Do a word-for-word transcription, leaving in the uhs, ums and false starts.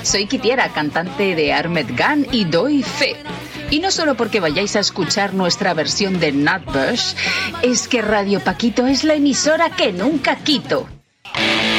Soy Kitiera, cantante de Armed Gun, y doy fe. Y no solo porque vayáis a escuchar nuestra versión de Nutbush, es que Radio Paquito es la emisora que nunca quito.